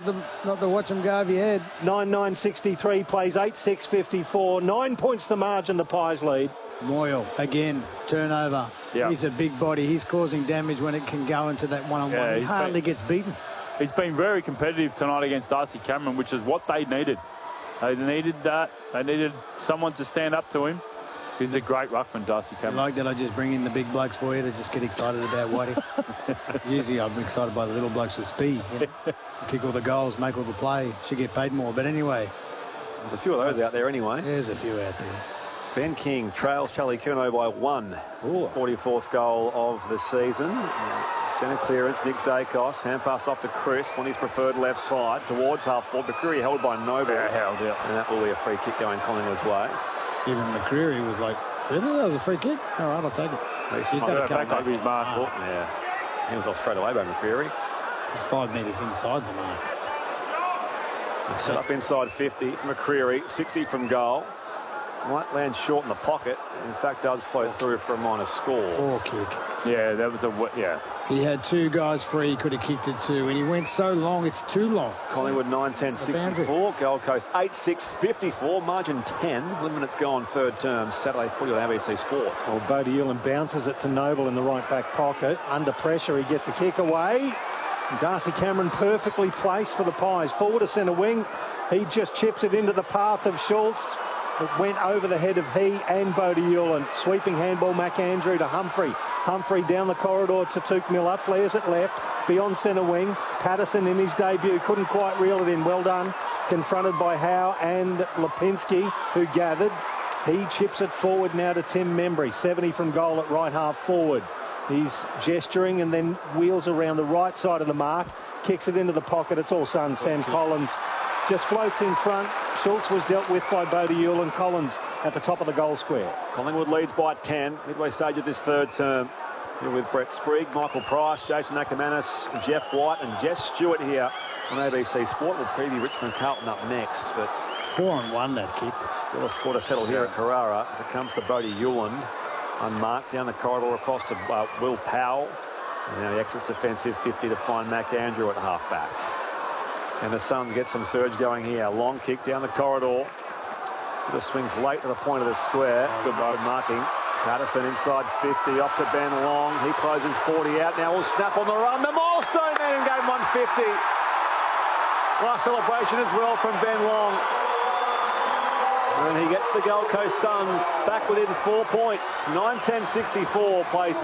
to watch them go over your head. 9-9-63 plays 8-6-54. 9 points the margin, the Pies lead. Moyle, again, turnover. Yep. He's a big body. He's causing damage when it can go into that one-on-one. Yeah, he hardly gets beaten. He's been very competitive tonight against Darcy Cameron, which is what they needed. They needed that. They needed someone to stand up to him. He's a great ruckman, Darcy Cameron. You like that I just bring in the big blokes for you to just get excited about Whitey? Usually I'm excited by the little blokes with speed. You know? Kick all the goals, make all the play. Should get paid more. But anyway. There's a few of those out there anyway. There's a few out there. Ben King trails Charlie Curnow by 1. Ooh. 44th goal of the season. Centre clearance, Nick Dacos. Hand pass off to Chris on his preferred left side towards half forward. McCreary held by Noble. Yeah, held, yeah. And that will be a free kick going Collingwood's way. Even McCreary was like, really? That was a free kick? All right, I'll take it. He's back over his mark. Yeah. He was off straight away by McCreary. He's 5 metres inside the mark. Set up inside 50 from McCreary, 60 from goal. Might land short in the pocket. In fact, does float through for a minor score. Poor kick. Yeah, that was yeah. He had 2 guys free. He could have kicked it 2. And he went so long, it's too long. Collingwood 9-10-64. Gold Coast 8-6-54. Margin 10. 11 minutes go on third term. Saturday footy on ABC Sport. Well, Bodie Ulan bounces it to Noble in the right back pocket. Under pressure, he gets a kick away. Darcy Cameron perfectly placed for the Pies. Forward to centre wing. He just chips it into the path of Schultz. It went over the head of he and Bodie Ulan. Sweeping handball, McAndrew to Humphrey. Humphrey down the corridor to Tuke Miller. Flares it left. Beyond centre wing. Patterson in his debut. Couldn't quite reel it in. Well done. Confronted by Howe and Lipinski, who gathered. He chips it forward now to Tim Membry. 70 from goal at right half forward. He's gesturing and then wheels around the right side of the mark. Kicks it into the pocket. It's all Suns. Sam Collins just floats in front. Schultz was dealt with by Bodie Ulan. Collins at the top of the goal square. Collingwood leads by 10. Midway stage of this third term. Here with Brett Sprigg, Michael Price, Jason Ackermanis, Jeff White and Jess Stewart here on ABC Sport. We'll preview Richmond Carlton up next. But 4-on-1 that kick. Still a score to settle here at Carrara as it comes to Bodie Ulan. Unmarked down the corridor across to Will Powell. And now he exits defensive 50 to find McAndrew at half-back. And the Suns get some surge going here. Long kick down the corridor. Sort of swings late to the point of the square. Good marking. Patterson inside 50, off to Ben Long. He closes 40 out. Now will snap on the run. The milestone man in game 150. Last celebration as well from Ben Long. And he gets the Gold Coast Suns back within 4 points. 9-10-64 plays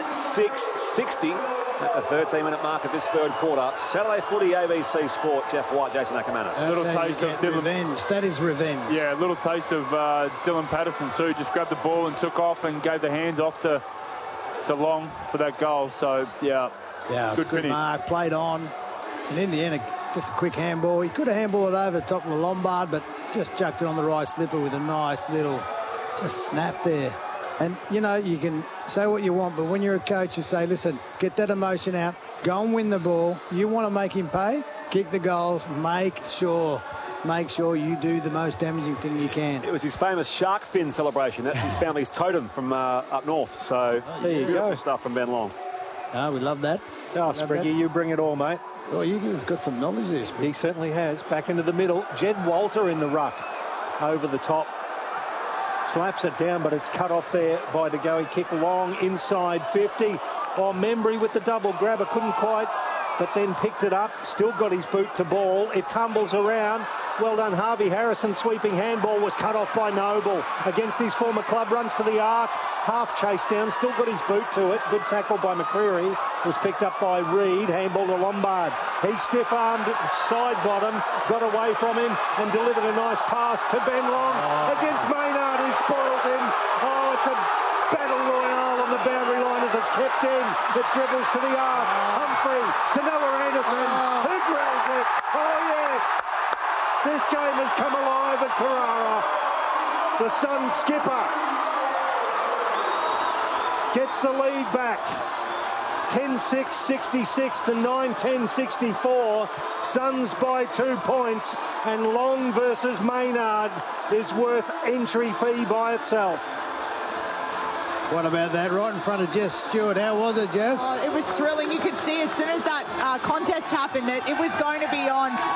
9-6-60 at the 13-minute mark of this third quarter. Saturday footy, ABC Sport. Jeff White, Jason Ackermanis. A little taste of Dylan. Revenge. That is revenge. Yeah, a little taste of Dylan Patterson too. Just grabbed the ball and took off and gave the hands off to Long for that goal. So, yeah, good finish. Mark, played on. And in the end, just a quick handball. He could have handballed it over the top of the Lombard, but just chucked it on the right slipper with a nice little just snap there. And, you know, you can say what you want, but when you're a coach, you say, listen, get that emotion out, go and win the ball. You want to make him pay, kick the goals, make sure you do the most damaging thing you can. It was his famous shark fin celebration. That's his family's totem from up north. So there you go. Stuff from Ben Long. Oh, we love that. Oh, Spriggy, you bring it all, mate. Oh, you've got some knowledge there, Spriggy. He certainly has. Back into the middle. Jed Walter in the ruck. Over the top. Slaps it down, but it's cut off there by De Goey. Kick long inside 50. Oh, Membry with the double grabber. Couldn't quite, but then picked it up. Still got his boot to ball. It tumbles around. Well done, Harvey Harrison. Sweeping handball was cut off by Noble. Against his former club. Runs to the arc. Half chased down. Still got his boot to it. Good tackle by McCreary. Was picked up by Reid. Handball to Lombard. He stiff-armed side bottom. Got away from him and delivered a nice pass to Ben Long against Maynard, who spoils him. Oh, it's a battle royale on the boundary line as it's kept in. It dribbles to the arc. Humphrey to Noah Anderson. Who drills it? Oh, yes. This game has come alive at Carrara. The Suns skipper gets the lead back. 10-6-66 to 9-10-64. Suns by 2 points. And Long versus Maynard is worth entry fee by itself. What about that? Right in front of Jess Stewart. How was it, Jess? Oh, it was thrilling. You could see as soon as that contest happened that it was going to be on.